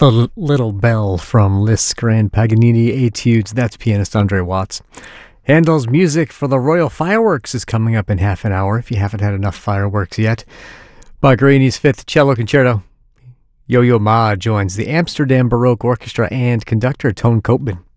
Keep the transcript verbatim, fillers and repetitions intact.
The L- Little Bell from Liszt Grand Paganini Etudes. That's pianist Andre Watts. Handel's music for the Royal Fireworks is coming up in half an hour if you haven't had enough fireworks yet. Boccherini's Fifth Cello Concerto. Yo-Yo Ma joins the Amsterdam Baroque Orchestra and conductor Toon Koopman.